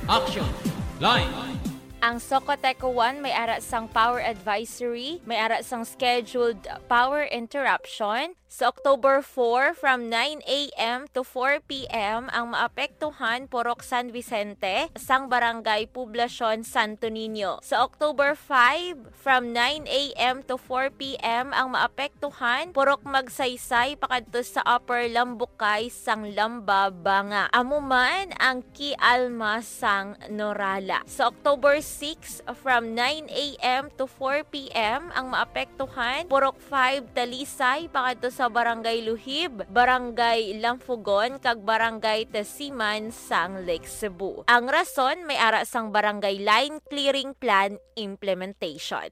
Action! Line! Ang Socoteco 1 may ara sang power advisory, may ara sang scheduled power interruption. Sa October 4, from 9 a.m. to 4 p.m. ang maapektuhan Purok San Vicente, sang Barangay Poblacion Santo Niño. Sa October 5, from 9 a.m. to 4 p.m. ang maapektuhan Purok Magsaysay pakadto sa Upper Lambukay sang Lamba Banga. Amuman ang Kialma sang Norala. Sa October 6, from 9 a.m. to 4 p.m. ang maapektuhan Purok 5 Talisay pakadto sa Barangay Luhib, Barangay Lamfugon kag Barangay Tasiman sang Lake Cebu. Ang rason may ara sang Barangay Line Clearing Plan implementation.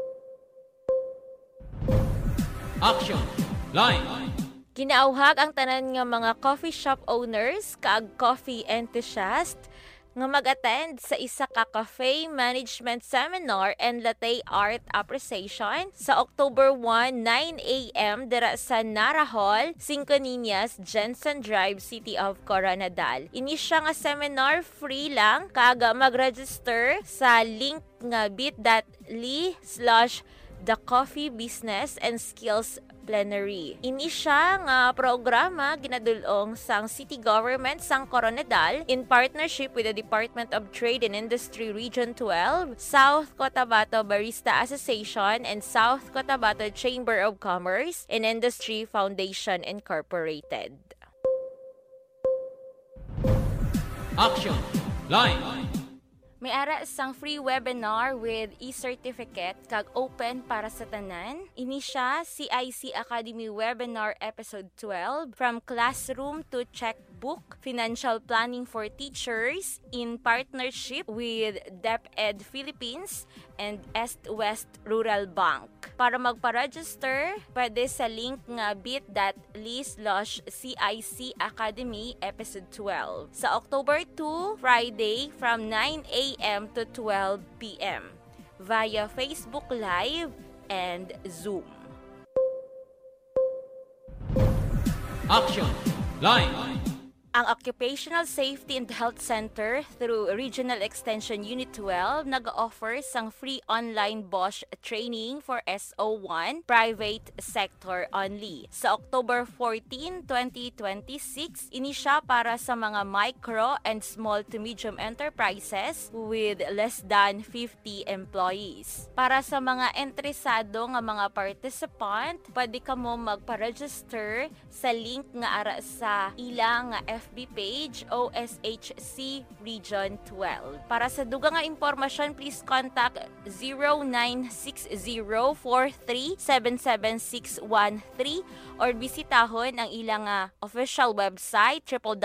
Action! Line! Ginaauhag ang tanan nga mga coffee shop owners kag coffee enthusiast nga mag-attend sa isa ka cafe management seminar and latte art appreciation sa October 1, 9 a.m. dira sa Nara Hall, Cinco Niñas, Jensen Drive, City of Coronadal. Ini siya nga seminar, free lang, kaga mag-register sa link nga bit.ly/The Coffee Business and Skills Plenary. Ini siya nga programa ginadulong sang City Government sang Coronadal in partnership with the Department of Trade and Industry Region 12, South Cotabato Barista Association, and South Cotabato Chamber of Commerce and Industry Foundation Incorporated. Action! Line! May ara sang free webinar with e-certificate kag open para sa tanan. Ini siya CIC Academy Webinar Episode 12, From Classroom to Checkbook, Financial Planning for Teachers in partnership with DepEd Philippines and East-West Rural Bank. Para magpa-register, pwede sa link nga bit.ly/CIC Academy Episode 12. Sa October 2, Friday, from 9 a.m. to 12 p.m. via Facebook Live and Zoom. Action! Line! Ang Occupational Safety and Health Center through Regional Extension Unit 12 nag-offer sang free online BOSH training for SO1 private sector only. Sa October 14, 2026, ini siya para sa mga micro and small to medium enterprises with less than 50 employees. Para sa mga interesado nga mga participant, pwede ka mo magpa-register sa link nga ara sa ilang FB page OSHC Region 12. Para sa dugang nga impormasyon, please contact 0960437761 or bisitahon ang ilang official website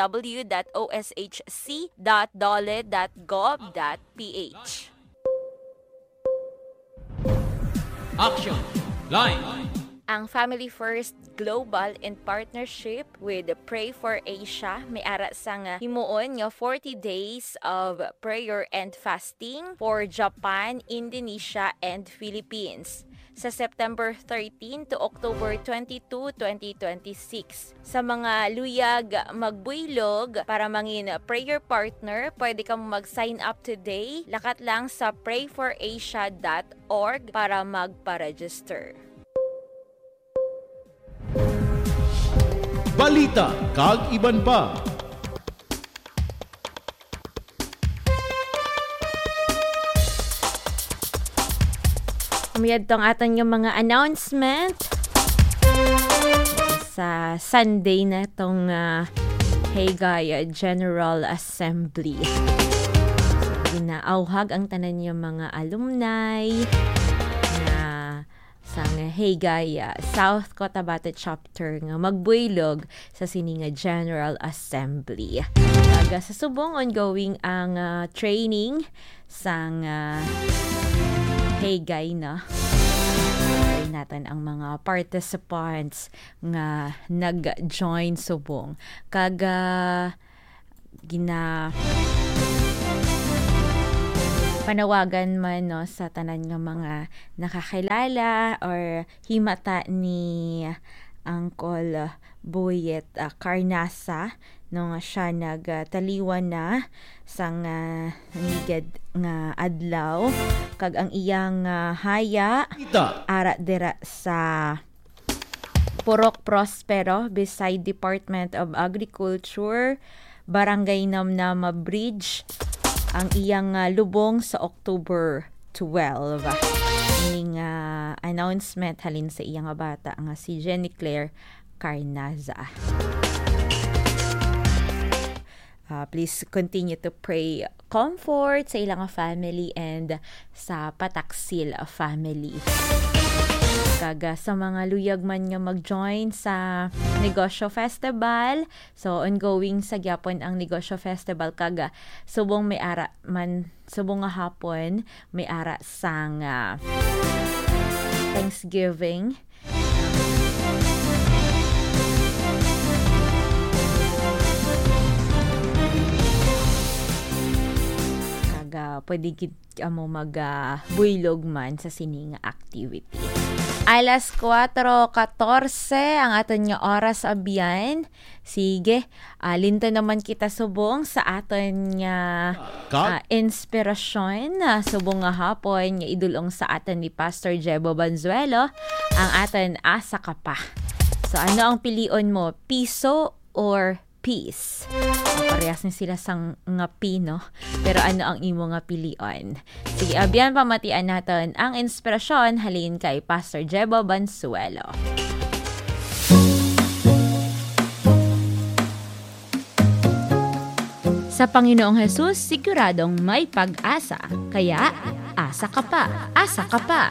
www.oshc.dole.gov.ph. Action! Line! Ang Family First Global in partnership with Pray for Asia may ara sang himuon nga 40 days of prayer and fasting for Japan, Indonesia, and Philippines sa September 13 to October 22, 2026. Sa mga luyag magbuylog para mangin prayer partner, pwede kang mag-sign up today. Lakat lang sa prayforasia.org para magpa-register. Balita kag iban pa. Umiyad tong aton yung mga announcement sa Sunday na tong Hagay General Assembly. Ginaauhag ang tanan yung mga alumni na sang Hagay South Cotabato Chapter nga magbuylog sa sininga General Assembly. Sa subong ongoing ang training sang Hagay na. Natin ang mga participants nga nag-join subong. Panawagan man sa tanan nga mga nakakilala or himata ni Uncle Boyet Carnasa no nga siya nagtaliwan na sang nigad nga adlaw kag ang iyang haya ara dira sa Purok Prospero beside Department of Agriculture, Barangay Namnama Bridge ang iyang lubong sa October 12. Ining announcement halin sa iyang bata nga si Jenny Claire Carnaza. Please continue to pray comfort sa ilang family and sa Pataksil family. Kaga sa mga luyag man nga mag-join sa Negosyo Festival. So, ongoing sa gyapon ang Negosyo Festival. Kaga, subong may ara man, subong nga hapon, may ara sang Thanksgiving. Kaga, pwede mo mag-buylog man sa sining activity. Alas 4:14 ang aton nga oras abyan. Sige, linto naman kita subong sa aton nga inspirasyon na subong nga hapon nga idulong sa aton ni Pastor Jebo Banzuelo ang aton asa ka pa. So ano ang pilion mo? Piso or peace? Parehas ni sila sang nga pino. Pero ano ang imo nga pilion? Sige, abyan pamatian natin ang inspirasyon halin kay Pastor Jebo Banzuelo. Sa Panginoong Hesus, siguradong may pag-asa. Kaya, asa ka pa, asa ka pa.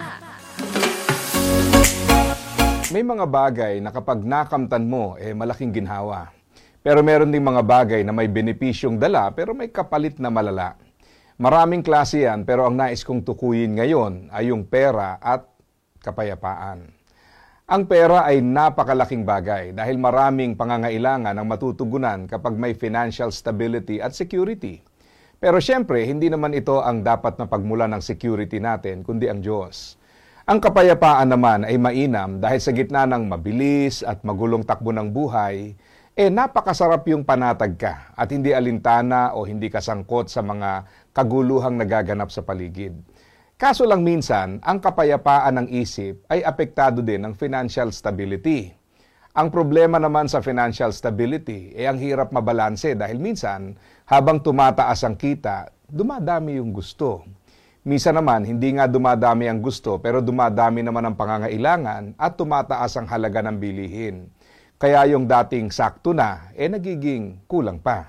May mga bagay na kapag nakamtan mo, malaking ginhawa. Pero meron ding mga bagay na may benepisyong dala pero may kapalit na malala. Maraming klase yan pero ang nais kong tukuyin ngayon ay yung pera at kapayapaan. Ang pera ay napakalaking bagay dahil maraming pangangailangan ang matutugunan kapag may financial stability at security. Pero syempre, hindi naman ito ang dapat na pagmulan ng security natin kundi ang Diyos. Ang kapayapaan naman ay mainam dahil sa gitna ng mabilis at magulong takbo ng buhay, napakasarap yung panatag ka at hindi alintana o hindi kasangkot sa mga kaguluhang nagaganap sa paligid. Kaso lang minsan, ang kapayapaan ng isip ay apektado din ng financial stability. Ang problema naman sa financial stability ang hirap mabalanse dahil minsan, habang tumataas ang kita, dumadami yung gusto. Minsan naman, hindi nga dumadami ang gusto pero dumadami naman ang pangangailangan at tumataas ang halaga ng bilihin. Kaya yung dating sakto na, nagiging kulang pa.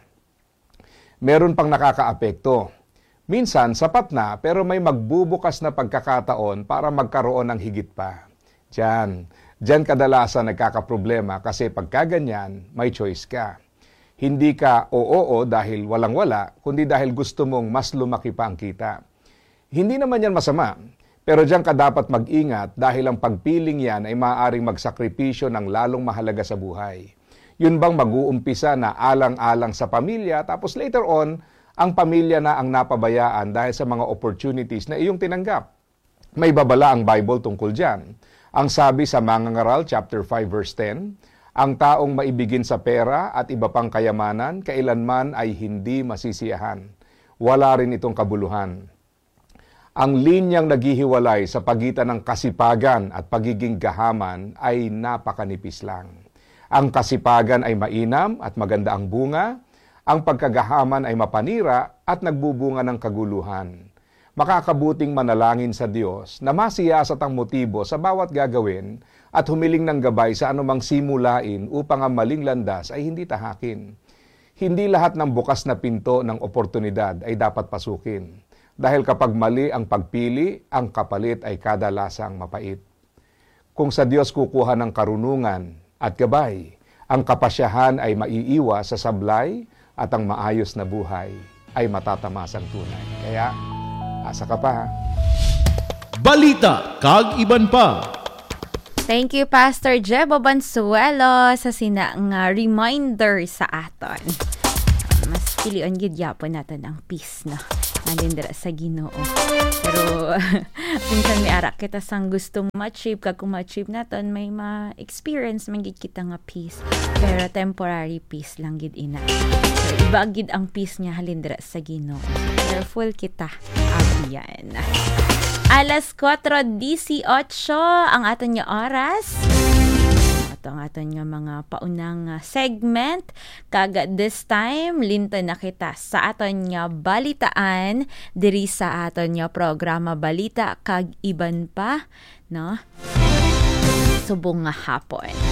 Meron pang nakakaapekto. Minsan, sapat na, pero may magbubukas na pagkakataon para magkaroon ng higit pa. Diyan kadalasan nagkakaproblema kasi pagkaganyan, may choice ka. Hindi ka oo dahil walang-wala, kundi dahil gusto mong mas lumaki pa ang kita. Hindi naman yan masama. Pero diyan ka dapat mag-ingat dahil ang pagpiling yan ay maaaring magsakripisyo ng lalong mahalaga sa buhay. Yun bang mag-uumpisa na alang-alang sa pamilya tapos later on, ang pamilya na ang napabayaan dahil sa mga opportunities na iyong tinanggap. May babala ang Bible tungkol diyan. Ang sabi sa Mangangaral chapter 5 verse 10, ang taong maibigin sa pera at iba pang kayamanan, kailanman ay hindi masisiyahan. Wala rin itong kabuluhan. Ang linyang naghihiwalay sa pagitan ng kasipagan at pagiging gahaman ay napakanipis lang. Ang kasipagan ay mainam at maganda ang bunga, ang pagkagahaman ay mapanira at nagbubunga ng kaguluhan. Makakabuting manalangin sa Diyos na masiyasat ang motibo sa bawat gagawin at humiling ng gabay sa anumang simulain upang ang maling landas ay hindi tahakin. Hindi lahat ng bukas na pinto ng oportunidad ay dapat pasukin. Dahil kapag mali ang pagpili, ang kapalit ay kadalasang mapait. Kung sa Diyos kukuha ng karunungan at gabay, ang kapasyahan ay maiiwas sa sablay at ang maayos na buhay ay matatamasang tunay. Kaya, asa ka pa ha? Balita kag iban pa. Thank you, Pastor Jebo Banzuelo, sa sinang reminder sa aton. Mas pilion gid yapon natin ang peace, no? Alindra sa Ginoo. Pero minsan may ara kita sang gustong ma-achieve, kag kung ma-achieve naton may ma-experience man gid kita nga peace. Pero temporary peace lang gid ina. So, iba gid ang peace niya halindra sa Ginoo. Careful kita. Abiyan. Alas 4:18 ang aton nga oras. Ang aton nga mga paunang segment. Kaga this time, linta na kita sa aton nga balitaan diri sa aton nga programa Balita kag Iban pa, no? Subong nga hapon.